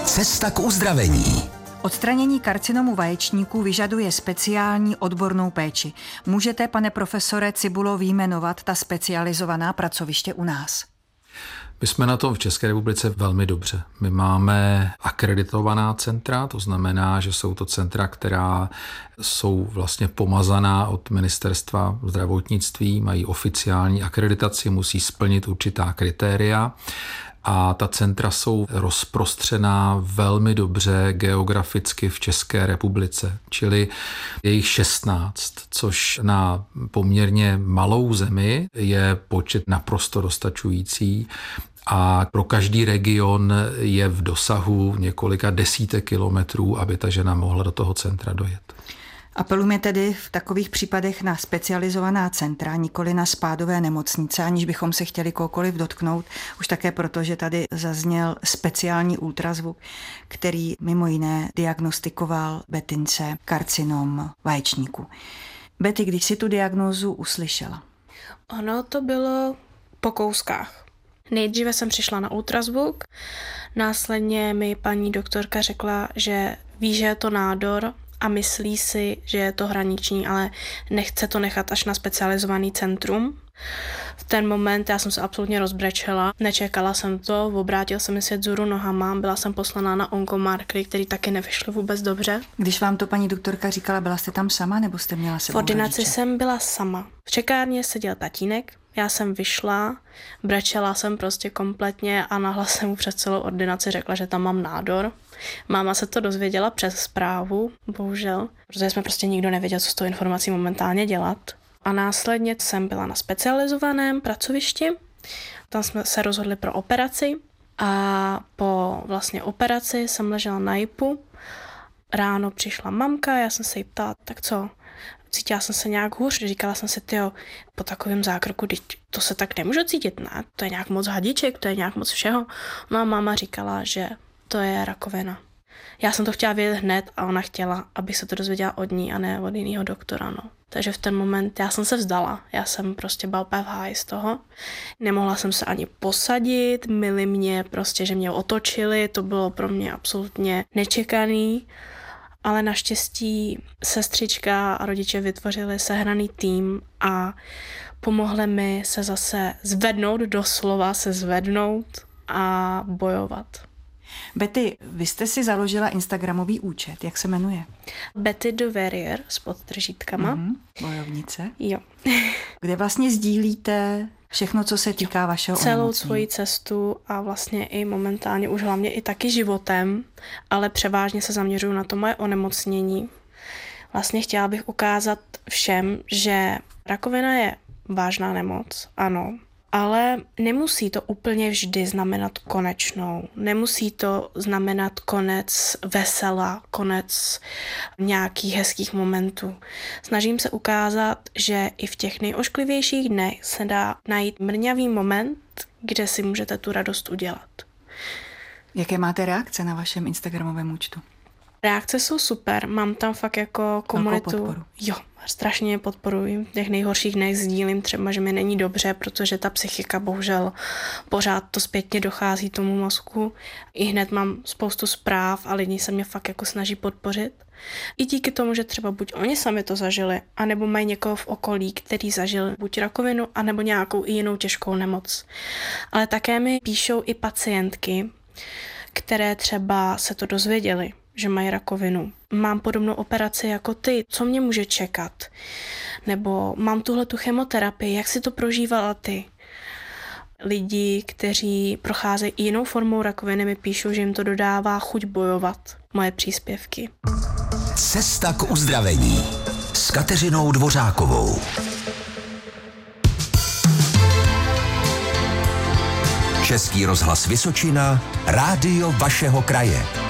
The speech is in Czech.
Cesta k uzdravení. Odstranění karcinomu vaječníků vyžaduje speciální odbornou péči. Můžete, pane profesore Cibulo, vyjmenovat ta specializovaná pracoviště u nás? My jsme na tom v České republice velmi dobře. My máme akreditovaná centra, to znamená, že jsou to centra, která jsou vlastně pomazaná od ministerstva zdravotnictví, mají oficiální akreditaci, musí splnit určitá kritéria. A ta centra jsou rozprostřená velmi dobře geograficky v České republice, čili je jich 16, což na poměrně malou zemi je počet naprosto dostačující a pro každý region je v dosahu několika desítek kilometrů, aby ta žena mohla do toho centra dojet. Apelujeme tedy v takových případech na specializovaná centra, nikoli na spádové nemocnice, aniž bychom se chtěli kohokoliv dotknout, už také proto, že tady zazněl speciální ultrazvuk, který mimo jiné diagnostikoval Betince karcinom vaječníku. Betty, když si tu diagnózu uslyšela? Ono to bylo po kouskách. Nejdříve jsem přišla na ultrazvuk, následně mi paní doktorka řekla, že ví, že je to nádor, a myslí si, že je to hraniční, ale nechce to nechat až na specializovaný centrum. V ten moment já jsem se absolutně rozbrečela, nečekala jsem to, obrátil se mi svět vzhůru nohama, byla jsem poslaná na onkomarkery, který taky nevyšly vůbec dobře. Když vám to paní doktorka říkala, byla jste tam sama, nebo jste měla sebou V ordinaci rodiče? jsem byla sama. V čekárně seděl tatínek, já jsem vyšla, brečela jsem prostě kompletně a nahlas jsem mu přes celou ordinaci řekla, že tam mám nádor. Máma se to dozvěděla přes zprávu, bohužel, protože jsme prostě nikdo nevěděl, co s tou informací momentálně dělat. A následně jsem byla na specializovaném pracovišti, tam jsme se rozhodli pro operaci a po vlastně operaci jsem ležela na JIPu. Ráno přišla mamka, já jsem se jí ptala, tak co? Cítila jsem se nějak hůř, říkala jsem si, tyjo, po takovém zákroku, to se tak nemůžu cítit, ne? To je nějak moc hadiček, to je nějak moc všeho. No a máma říkala, že to je rakovina. Já jsem to chtěla vědět hned a ona chtěla, abych se to dozvěděla od ní a ne od jiného doktora, no. Takže v ten moment já jsem se vzdala, já jsem prostě byla úplně v háji z toho. Nemohla jsem se ani posadit, mili mě prostě, že mě otočili, to bylo pro mě absolutně nečekaný. Ale naštěstí sestřička a rodiče vytvořili sehraný tým a pomohli mi se zase zvednout, doslova se zvednout a bojovat. Betty, vy jste si založila instagramový účet, jak se jmenuje? Betty the Warrior s podtržítkama. Bojovnice. Jo. Kde vlastně sdílíte všechno, co se týká vašeho celou onemocnění. svoji cestu a vlastně i momentálně už hlavně i taky životem, ale převážně se zaměřuju na to moje onemocnění. Vlastně chtěla bych ukázat všem, že rakovina je vážná nemoc, ano, ale nemusí to úplně vždy znamenat konečnou. Nemusí to znamenat konec vesela, konec nějakých hezkých momentů. Snažím se ukázat, že i v těch nejošklivějších dnech se dá najít mrňavý moment, kde si můžete tu radost udělat. Jaké máte reakce na vašem instagramovém účtu? Reakce jsou super, mám tam fakt jako komunitu. Podporu. Jo, strašně podporuji. V těch nejhorších dnech sdílím třeba, že mi není dobře, protože ta psychika bohužel pořád to zpětně dochází tomu mozku. I hned mám spoustu zpráv a lidi se mě fakt jako snaží podpořit. I díky tomu, že třeba buď oni sami to zažili, anebo mají někoho v okolí, který zažil buď rakovinu, anebo nějakou i jinou těžkou nemoc. Ale také mi píšou i pacientky, které třeba se to dozvěděly, že mají rakovinu. Mám podobnou operaci jako ty, co mě může čekat? Nebo mám tuhletu chemoterapii, jak si to prožívala ty? Lidi, kteří procházejí jinou formou rakoviny, mi píšou, že jim to dodává chuť bojovat. Moje příspěvky. Cesta k uzdravení s Kateřinou Dvořákovou. Český rozhlas Vysočina, rádio vašeho kraje.